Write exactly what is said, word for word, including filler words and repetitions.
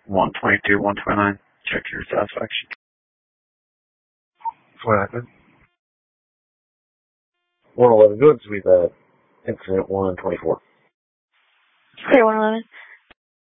one twenty-two, one twenty-nine. Check your satisfaction. What happened? one eleven goods, we've had incident one twenty-four. Clear one eleven.